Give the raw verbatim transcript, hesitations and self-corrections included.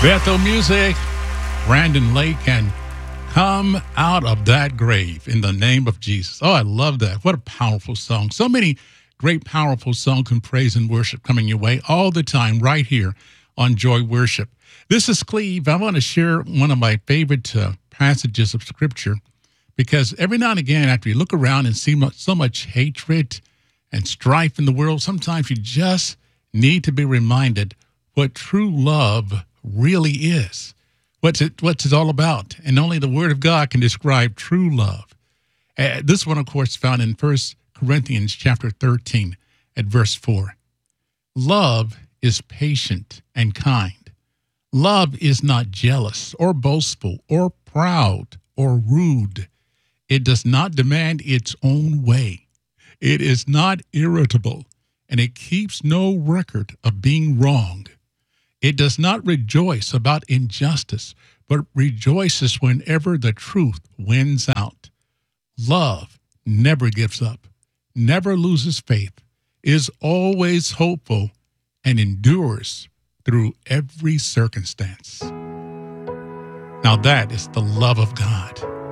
Bethel Music, Brandon Lake, and Come Out of That Grave in the Name of Jesus. Oh, I love that. What a powerful song. So many great, powerful songs and praise and worship coming your way all the time right here on Joy Worship. This is Cleve. I want to share one of my favorite uh, passages of Scripture because every now and again, after you look around and see much, so much hatred and strife in the world, sometimes you just need to be reminded what true love really is, what's it, what's it all about. And only the Word of God can describe true love. Uh, this one, of course, found in First Corinthians chapter thirteen at verse four. Love is patient and kind. Love is not jealous or boastful or proud or rude. It does not demand its own way. It is not irritable, and it keeps no record of being wronged. It does not rejoice about injustice, but rejoices whenever the truth wins out. Love never gives up, never loses faith, is always hopeful, and endures through every circumstance. Now that is the love of God.